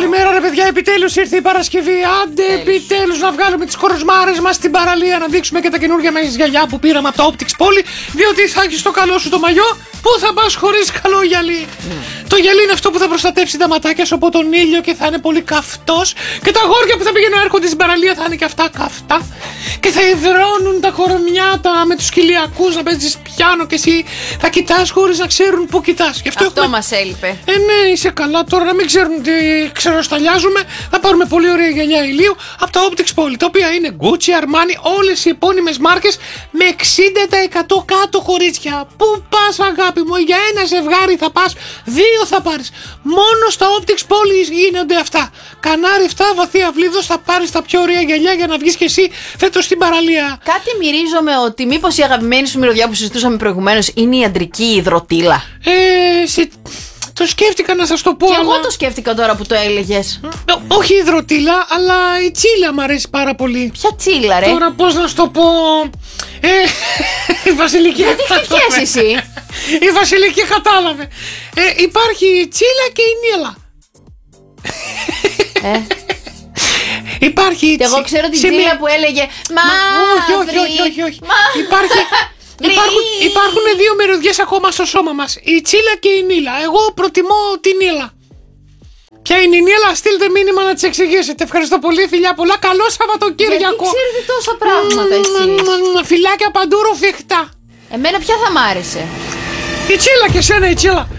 Καλημέρα, ρε παιδιά. Επιτέλους ήρθε η Παρασκευή. Άντε, επιτέλους να βγάλουμε τις κοροσμάρες μας στην παραλία. Να δείξουμε και τα καινούργια μας γυαλιά που πήραμε από τα Optics Poly. Διότι θα έχεις το καλό σου το μαγιό. Πού θα πας χωρίς καλό γυαλί? Το γυαλί είναι αυτό που θα προστατεύσει τα ματάκια σου από τον ήλιο και θα είναι πολύ καυτός. Και τα αγόρια που θα πηγαίνουν έρχονται στην παραλία θα είναι και αυτά καυτά. Και θα υδρώνουν τα κορμιάτα με τους κοιλιακούς να παίζεις πιάνο και εσύ θα κοιτάς χωρίς να ξέρουν πού κοιτάς. Αυτό μας έλειπε. Ναι, είσαι καλά. Τώρα να μην ξέρουν τι ξεροσταλιάζουμε. Θα πάρουμε πολύ ωραία γυαλιά ηλίου από τα Optics Poly, τα οποία είναι Gucci, Armani, όλες οι επώνυμες μάρκες με 60% κάτω κορίτσια. Πού πας αγάπη μου? Για ένα ζευγάρι θα πας, 2 θα πάρεις. Μόνο στα Optics Poly γίνονται αυτά. Κανάρι 7 βαθύ αυλίδος, θα πάρεις τα πιο ωραία γυαλιά για να βγεις και εσύ φέτος στην παραλία. Κάτι μυρίζομαι ότι μήπως η αγαπημένη σου μυρωδιά που συζητούσαμε προηγουμένως είναι η αντρική υδροτήλα. Το σκέφτηκα να σας το πω. Και εγώ το σκέφτηκα τώρα που το έλεγες. Όχι η υδροτήλα, αλλά η τσίλα μου αρέσει πάρα πολύ. Ποια τσίλα, ρε? Τώρα πώς να σου το πω. Η Βασιλική. Γιατί χτυπιέσαι εσύ? Η Βασιλική κατάλαβε. Υπάρχει η τσίλα και η νύλα. Υπάρχει. Και εγώ ξέρω την τσίλα που έλεγε όχι. Υπάρχουν 2 μυρωδιές ακόμα στο σώμα μας. Η τσίλα και η νύλα. Εγώ προτιμώ τη νύλα. Ποια είναι η νύλα? Στείλτε μήνυμα να τις εξηγήσετε. Ευχαριστώ πολύ, φιλιά πολλά. Καλό Σαββατοκύριακο. Γιατί ξέρετε τόσα πράγματα εσείς? Φιλάκια παντού ρουφιχτά. Εμένα ποια θα μ' άρεσε? Η τσίλα και σένα η τσίλα.